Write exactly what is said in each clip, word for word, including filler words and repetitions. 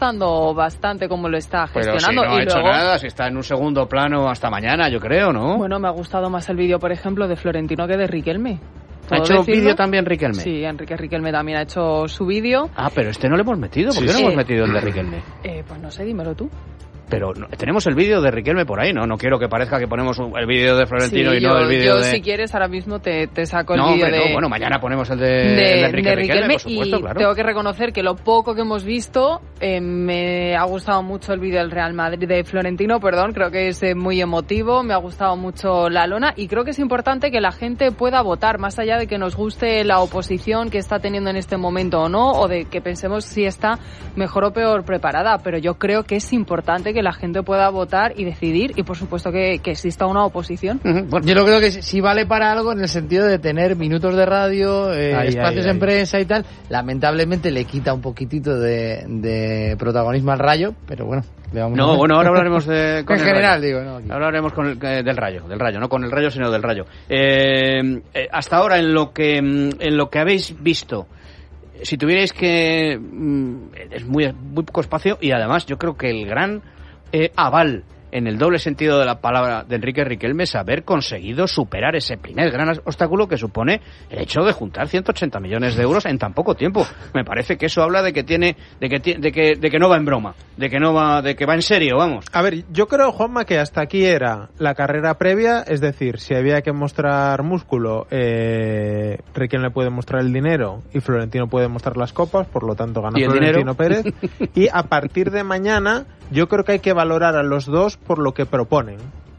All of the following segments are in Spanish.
gustando bastante cómo lo está gestionando. Pero si no y ha hecho luego, nada, si está en un segundo plano hasta mañana, yo creo, ¿no? Bueno, me ha gustado más el vídeo, por ejemplo, de Florentino que de Riquelme. ¿Ha hecho vídeo también Riquelme? Sí, Enrique Riquelme también ha hecho su vídeo. Ah, pero este no lo hemos metido. ¿Por qué sí, no sí. hemos metido el de Riquelme? Eh, pues no sé, dímelo tú. Pero no, tenemos el vídeo de Riquelme por ahí, ¿no? No quiero que parezca que ponemos un, el vídeo de Florentino sí, y yo, no el vídeo yo, de... si quieres, ahora mismo te, te saco el no, vídeo hombre, de... No, bueno, mañana ponemos el de, de, el de Enrique de Riquelme, Riquelme, por supuesto, y claro. tengo que reconocer que lo poco que hemos visto, eh, me ha gustado mucho el vídeo del Real Madrid, de Florentino, perdón, creo que es eh, muy emotivo, me ha gustado mucho la lona, y creo que es importante que la gente pueda votar, más allá de que nos guste la oposición que está teniendo en este momento o no, o de que pensemos si está mejor o peor preparada, pero yo creo que es importante que la gente pueda votar y decidir, y por supuesto que, que exista una oposición. Uh-huh. Bueno, yo no creo que si vale para algo en el sentido de tener minutos de radio, eh, ay, espacios ay, en ay. prensa y tal, lamentablemente le quita un poquitito de, de protagonismo al Rayo, pero bueno, le vamos No, a ver. bueno, ahora hablaremos de... Con en el general, Rayo. digo, no. Aquí. Ahora hablaremos con el, eh, del Rayo, del Rayo, no con el Rayo, sino del Rayo. Eh, eh, hasta ahora, en lo que en lo que habéis visto, si tuvierais que... Es muy, muy poco espacio, y además yo creo que el gran eh, aval en el doble sentido de la palabra de Enrique Riquelme es haber conseguido superar ese primer gran obstáculo que supone el hecho de juntar ciento ochenta millones de euros en tan poco tiempo. Me parece que eso habla de que tiene, de que de que de que no va en broma, de que no va, de que va en serio, vamos. A ver, yo creo, Juanma, que hasta aquí era la carrera previa, es decir, si había que mostrar músculo, eh, Riquelme puede mostrar el dinero y Florentino puede mostrar las copas, por lo tanto gana Florentino Pérez. Y a partir de mañana, yo creo que hay que valorar a los dos por lo que proponen.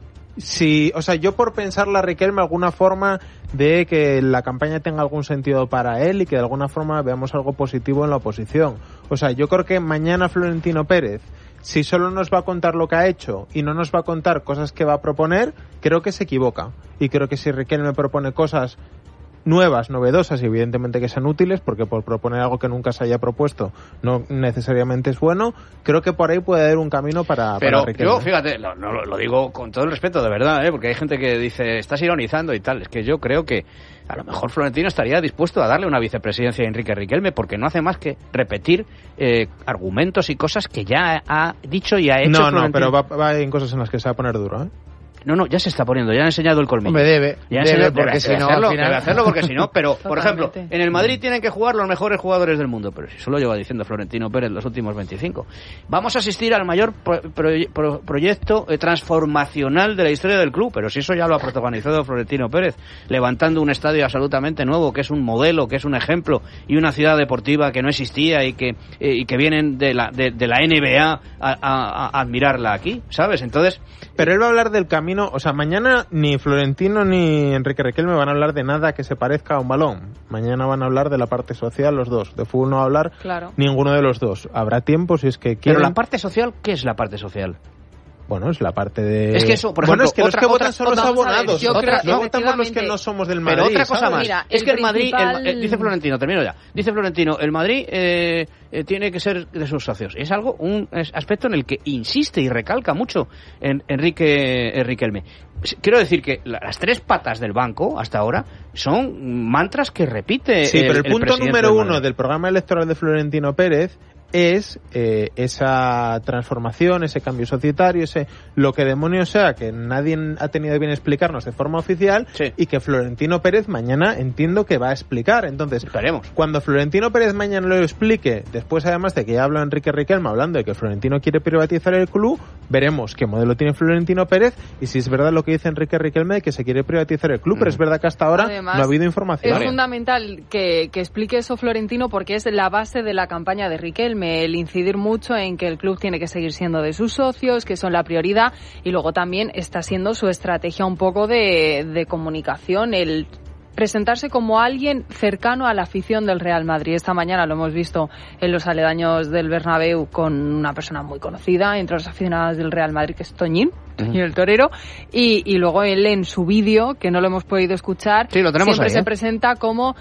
Si, o sea, yo por pensarle a Riquelme alguna forma de que la campaña tenga algún sentido para él y que de alguna forma veamos algo positivo en la oposición. O sea, yo creo que mañana Florentino Pérez, si solo nos va a contar lo que ha hecho y no nos va a contar cosas que va a proponer, creo que se equivoca. Y creo que si Riquelme propone cosas nuevas, novedosas y evidentemente que sean útiles, porque por proponer algo que nunca se haya propuesto no necesariamente es bueno, creo que por ahí puede haber un camino para, Pero para Riquelme. yo, fíjate, no, no, lo digo con todo el respeto, de verdad, ¿eh? Porque hay gente que dice, estás ironizando y tal, es que yo creo que a lo mejor Florentino estaría dispuesto a darle una vicepresidencia a Enrique Riquelme, porque no hace más que repetir eh, argumentos y cosas que ya ha dicho y ha hecho No, Florentino. no, pero va, va en cosas en las que se va a poner duro, ¿eh? No, no, ya se está poniendo, ya ha enseñado el colmillo. Hombre, debe, ya ha debe, enseñado, porque debe si no, hacerlo, al final... debe hacerlo porque si no, pero, por ejemplo, Totalmente. en el Madrid tienen que jugar los mejores jugadores del mundo, pero si eso lo lleva diciendo Florentino Pérez los últimos veinticinco. Vamos a asistir al mayor pro, pro, pro, proyecto eh, transformacional de la historia del club, pero si eso ya lo ha protagonizado Florentino Pérez, levantando un estadio absolutamente nuevo, que es un modelo, que es un ejemplo, y una ciudad deportiva que no existía y que, eh, y que vienen de la, de, de la N B A a, a, a admirarla aquí, ¿sabes? Entonces... Pero él va a hablar del camino, o sea, mañana ni Florentino ni Enrique Riquelme van a hablar de nada que se parezca a un balón. Mañana van a hablar de la parte social los dos. De fútbol no va a hablar Claro. ninguno de los dos. Habrá tiempo si es que quieren. Pero la parte social, ¿qué es la parte social? Bueno, es la parte de... Es que eso, por bueno, ejemplo, es que otra- los que otra- votan son los vamos a ver, abonados. yo creo- no votamos los que efectivamente. no somos del Madrid. Pero otra cosa ¿sabes? más, Mira, es el que el Madrid, principal- el- eh, dice Florentino, termino ya, dice Florentino, el Madrid eh, eh, tiene que ser de sus socios. Es algo, un es aspecto en el que insiste y recalca mucho en Enrique eh, Riquelme. Quiero decir que la- las tres patas del banco, hasta ahora, son mantras que repite Sí, el, pero el, punto presidente número del uno Madrid. del programa electoral de Florentino Pérez es eh, esa transformación, ese cambio societario, ese lo que demonios sea, que nadie ha tenido bien explicarnos de forma oficial, Sí. y que Florentino Pérez mañana entiendo que va a explicar. Entonces, Esperemos. cuando Florentino Pérez mañana lo explique, después además de que ya habla Enrique Riquelme hablando de que Florentino quiere privatizar el club, veremos qué modelo tiene Florentino Pérez y si es verdad lo que dice Enrique Riquelme de que se quiere privatizar el club, Mm. pero es verdad que hasta ahora Además, no ha habido información. Es fundamental que, que explique eso Florentino, porque es la base de la campaña de Riquelme, el incidir mucho en que el club tiene que seguir siendo de sus socios, que son la prioridad, y luego también está siendo su estrategia un poco de, de comunicación, el presentarse como alguien cercano a la afición del Real Madrid. Esta mañana lo hemos visto en los aledaños del Bernabéu con una persona muy conocida entre los aficionados del Real Madrid, que es Toñín, y el torero, y, y luego él en su vídeo, que no lo hemos podido escuchar, Sí, lo tenemos siempre ahí, se ¿eh? presenta como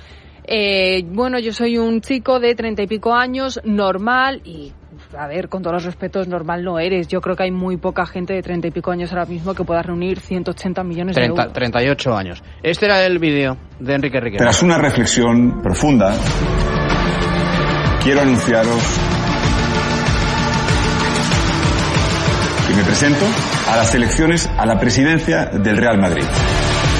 eh, bueno, yo soy un chico de treinta y pico años, normal, y a ver, con todos los respetos, normal no eres. Yo creo que hay muy poca gente de treinta y pico años ahora mismo que pueda reunir ciento ochenta millones de treinta, euros. treinta y ocho años. Este era el vídeo de Enrique Riquelme. Tras una reflexión profunda, quiero anunciaros y me presento a las elecciones a la presidencia del Real Madrid.